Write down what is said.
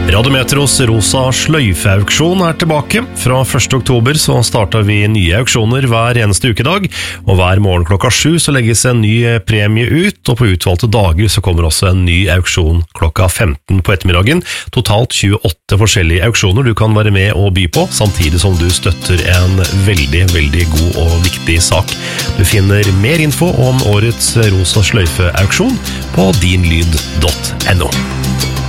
Radiometros rosa sløyfeauksjon tilbake. Fra 1. oktober så starter vi nye auksjoner hver eneste ukedag, og hver morgen klokka 7 så legges en ny premie ut, og på utvalgte dager så kommer også en ny auksjon klokka 15 på ettermiddagen. Totalt 28 forskjellige auksjoner du kan være med og by på, samtidig som du støtter en veldig, veldig god og viktig sak. Du finner mer info om årets rosa sløyfeauksjon på dinlyd.no.